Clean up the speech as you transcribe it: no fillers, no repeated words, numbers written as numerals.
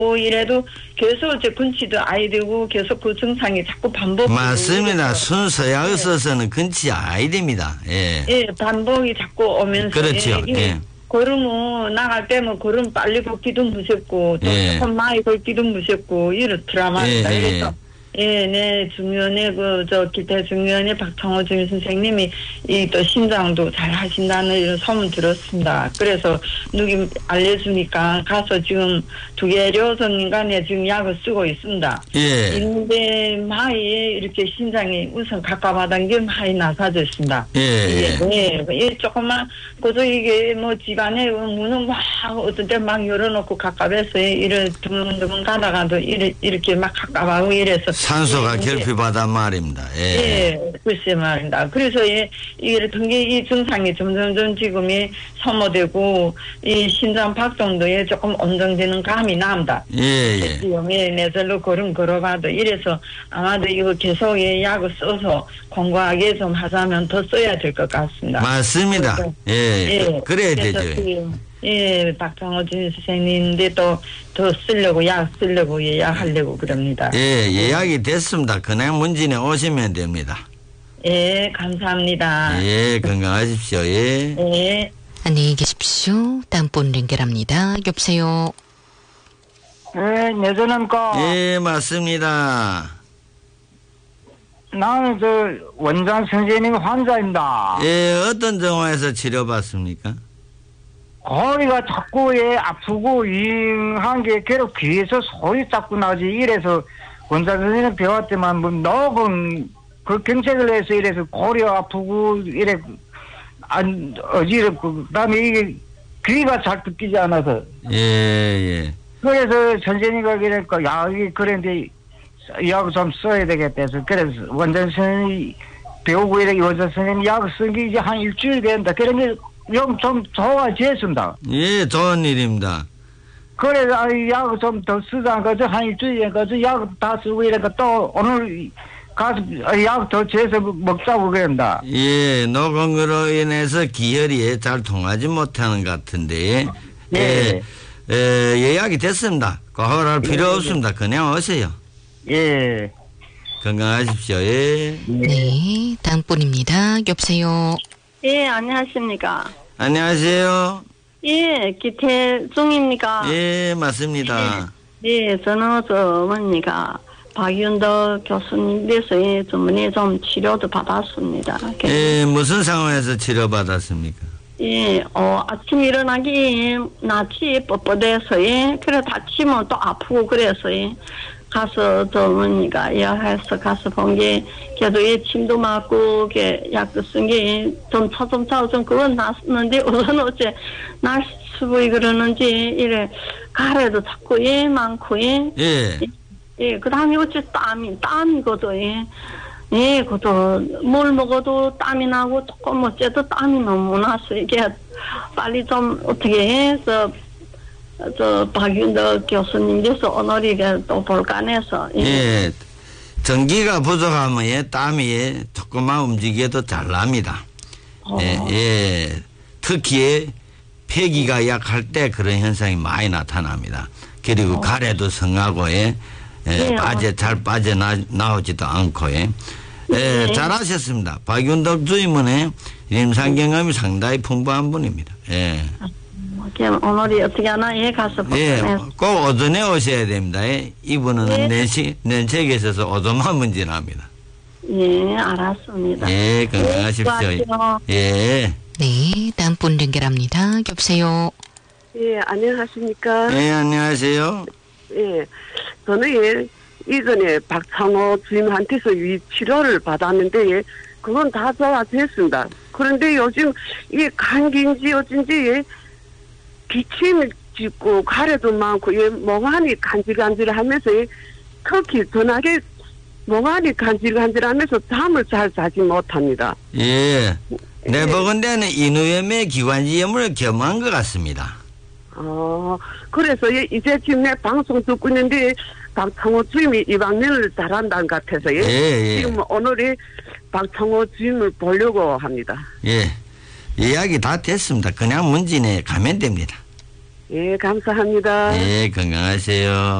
이래도 계속 제 근치도 아이 되고 계속 그 증상이 자꾸 반복이 맞습니다. 순서약을 써서는 근치 아이 됩니다. 예. 예, 반복이 자꾸 오면서 그렇죠. 예. 걸으면 나갈 때면 걸음 빨리 걷기도 무섭고 또 예. 조금 많이 걷기도 무섭고 이렇더라만. 예, 그래서 네, 중요원의 기타 중요원의 박창호 주임 선생님이 이 또 신장도 잘 하신다는 이런 소문 들었습니다. 그래서 누기 알려주니까 가서 지금 두개료선인간에 지금 약을 쓰고 있습니다. 예. 있는데 마이에 이렇게 신장이 우선 가깝하다는 게 많이 나사졌습니다. 예. 예, 조금만 그저 이게 뭐 집안에 문은 막 어떤 때 막 열어놓고 가깝해서 이래 드문드문 가다가도 이렇게 막 가깝하고 이래서 산소가 결핍하단 말입니다. 예. 글쎄 말입니다. 그래서 이게 등기 증상이 점점점 지금이 소모되고 이 신장 박동도에 조금 온정되는 감이 납니다. 예. 내절로 걸어봐도 이래서 아마도 이거 계속 약을 써서 공고하게 좀 하자면 더 써야 될 것 같습니다. 맞습니다. 그래야 되죠. 박창호 주임 선생님인데 또 더 쓰려고 약 쓰려고 예약하려고 그럽니다. 예약이 됐습니다. 그냥 문진에 오시면 됩니다. 감사합니다. 건강하십시오. 안녕히 계십시오. 다음 분 연결합니다. 여보세요. 여전합니까? 맞습니다. 나는 원장 선생님 환자입니다. 어떤 정화에서 치료받습니까? 허리가 자꾸 아프고 잉한 게 계속 귀에서 소리 자꾸 나지. 이래서 원장 선생님 배웠더만 뭐 녹은 그 경색을 해서 이래서 고려 아프고 이래 어지럽고 그다음에 이게 귀가 잘 듣기지 않아서. 그래서 선생님과 그러니까 약이 그런데 약을 좀 써야 되겠다 해서 그래서 원장 선생님 배우고 이렇게 원장 선생님 약을 쓴 게 이제 한 일주일 된다. 그런데 좀 좋아졌습니다. 좋은 일입니다. 그래서 약을 좀 더 쓰자. 그래서 한 일주일에 그래서 약 다 쓰고 이러니까 또 오늘 가서 약 더 재서 먹자고 그런다. 녹은 거로 인해서 기혈이 잘 통하지 못하는 것 같은데. 예약이 됐습니다. 고할할 필요 없습니다. 그냥 오세요. 건강하십시오. 네, 다음 분입니다. 여보세요. 안녕하십니까. 안녕하세요. 기태중입니까? 맞습니다. 저는 어머니가 박윤덕 교수님께서 전문에 좀 치료도 받았습니다. 무슨 상황에서 치료받았습니까? 아침 일어나기 낯이 뻣뻣해서 그래 다치면 또 아프고 그래서 가서 어머니가 예약해서 가서 본 게 걔도 침도 맞고 약도 쓴 게 점차 좀 그건 났는데 우선 어째 날씨부이 그러는지 이래 가래도 자꾸 많고 그다음에 어째 땀이거든. 그것도 뭘 먹어도 땀이 나고 조금 어째도 땀이 너무 나서 이게 빨리 좀 어떻게 해서 박윤덕 교수님께서 오늘이게 또 볼까내서. 전기가 부족하면 땀이 조금만 움직여도 잘 납니다. 특히 폐기가 약할 때 그런 현상이 많이 나타납니다. 그리고 가래도 성하고 잘 빠져나오지도 않고 잘하셨습니다. 박윤덕 주임은 임상 경험이 상당히 풍부한 분입니다. 오늘이 어떻게 하나 가서 꼭 오전에 오셔야 됩니다. 이분은 nensek에 있어서 오전만 문진합니다. 알았습니다. 건강하십시오. 네, 다음 분 연결합니다. 여보세요. 안녕하십니까? 안녕하세요. 저는 이전에 박창호 주임한테서 치료를 받았는데 그건 다 좋아졌습니다. 그런데 요즘 이 감기인지 어쩐지 기침이 짙고 가래도 많고 멍하니 간질간질하면서 특히 전하게 멍하니 간질간질하면서 잠을 잘 자지 못합니다. 내 보건대는 인후염의 기관지염을 겸한 것 같습니다. 그래서 이제 지금 내 방송 듣고 있는데 박창호 주임이 이 방면을 잘한다는 것 같아서요. 지금 오늘이 박창호 주임을 보려고 합니다. 예약이 다 됐습니다. 그냥 문진에 가면 됩니다. 예, 감사합니다. 예, 건강하세요.